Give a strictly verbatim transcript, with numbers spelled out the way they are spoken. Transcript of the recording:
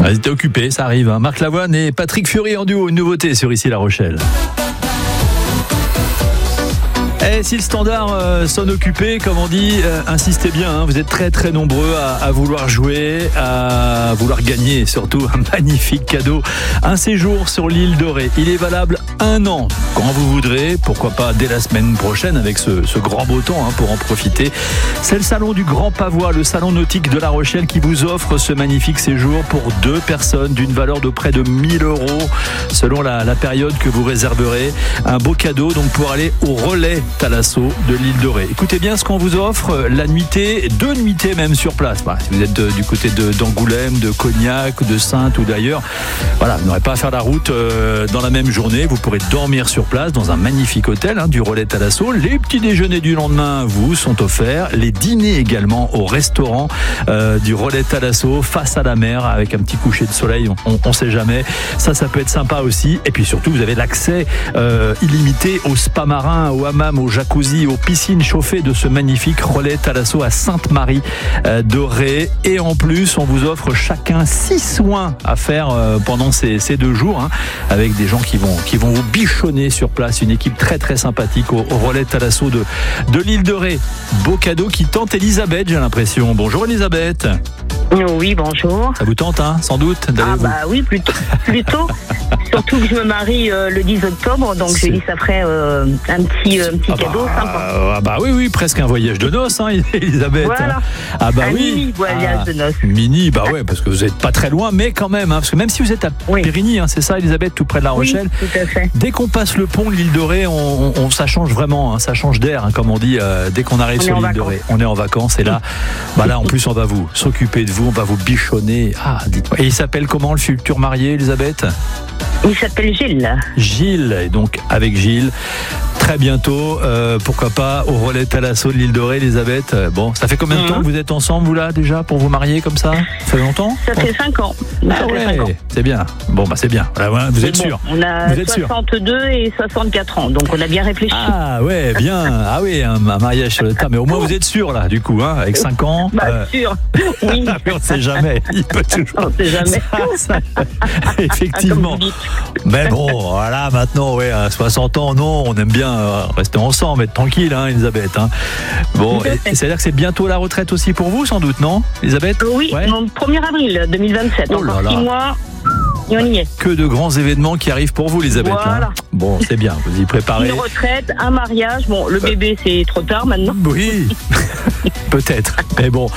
Ils étaient occupés, ça arrive. Hein. Marc Lavoine et Patrick Fiori en duo, une nouveauté sur Ici La Rochelle. Et si le standard euh, sonne occupé, comme on dit, euh, insistez bien, hein, vous êtes très très nombreux à, à vouloir jouer, à vouloir gagner, surtout un magnifique cadeau, un séjour sur l'île Dorée. Il est valable un an, quand vous voudrez, pourquoi pas dès la semaine prochaine avec ce, ce grand beau temps hein, pour en profiter. C'est le salon du Grand Pavois, le salon nautique de La Rochelle qui vous offre ce magnifique séjour pour deux personnes d'une valeur de près de mille euros selon la, la période que vous réserverez. Un beau cadeau donc pour aller au relais Thalasso de l'île Dorée. Écoutez bien ce qu'on vous offre, la nuitée, deux nuitées même sur place. Bah, si vous êtes de, du côté de, d'Angoulême, de Cognac, de Saintes ou d'ailleurs, voilà, vous n'aurez pas à faire la route euh, dans la même journée. Vous pourrez dormir sur place dans un magnifique hôtel hein, du relais Thalasso. Les petits déjeuners du lendemain vous sont offerts. Les dîners également au restaurant euh, du relais Thalasso face à la mer avec un petit coucher de soleil. On ne sait jamais. Ça, ça peut être sympa aussi. Et puis surtout, vous avez l'accès euh, illimité au spa marin, au hammam, au jacuzzi, aux piscines chauffées de ce magnifique relais Thalasso à Sainte-Marie euh, de Ré. Et en plus, on vous offre chacun six soins à faire euh, pendant ces, ces deux jours hein, avec des gens qui vont, qui vont vous bichonner sur place. Une équipe très très sympathique au, au relais Thalasso de, de l'île de Ré. Beau cadeau qui tente Elisabeth, j'ai l'impression. Bonjour Elisabeth. Oui, bonjour. Ça vous tente, hein, sans doute Ah bah oui, plutôt. plutôt. Surtout que je me marie euh, le dix octobre, donc c'est... je dis ça ferait euh, un petit, euh, petit ah cadeau bah, sympa. Ah bah oui, oui, presque un voyage de noces, hein, Elisabeth. Voilà. Ah bah un oui. mini voyage ah, de noces. Mini, bah ouais, parce que vous n'êtes pas très loin, mais quand même, hein, parce que même si vous êtes à oui. Périgny, hein, c'est ça, Elisabeth, tout près de La Rochelle. Oui, tout à fait. Dès qu'on passe le pont de l'île de Ré, on, on, on, ça change vraiment, hein, ça change d'air, hein, comme on dit, euh, dès qu'on arrive on sur l'île de Ré. On est en vacances et là, bah là, en plus, on va vous s'occuper de vous, on va vous bichonner. Ah, dites-moi. Et il s'appelle comment le futur marié, Elisabeth ? Il s'appelle Gilles. Gilles, et donc avec Gilles, très bientôt, euh, pourquoi pas, au relais Thalasso de l'île de Ré, Elisabeth. Bon, ça fait combien de mmh. temps que vous êtes ensemble, vous là, déjà, pour vous marier comme ça ? Ça fait longtemps ? Ça fait cinq ans. Ah ça ouais, fait cinq ans. C'est bien. Bon, bah c'est bien. Voilà, vous êtes bon, sûr. On a vous êtes soixante-deux sûr. Et soixante-quatre ans, donc on a bien réfléchi. Ah ouais, bien. Ah oui, un, un mariage sur le tas. Mais au moins vous êtes sûr, là, du coup, hein, avec cinq ans. Bah euh... sûr, oui. on ne sait jamais. Il peut toujours... On ne sait jamais. Ça, ça... Effectivement. Mais bon, voilà, maintenant, ouais, à soixante ans, non, on aime bien euh, rester ensemble, être tranquille, hein, Elisabeth. Hein. Bon, et, et c'est-à-dire que c'est bientôt la retraite aussi pour vous, sans doute, non, Elisabeth ? Oui, ouais. Donc, premier avril deux mille vingt-sept, oh encore six mois. Et on y est. Que de grands événements qui arrivent pour vous, Elisabeth. Voilà. Hein. Bon, c'est bien, vous y préparez. Une retraite, un mariage. Bon, le bébé, c'est trop tard maintenant. Oui, peut-être. Mais bon,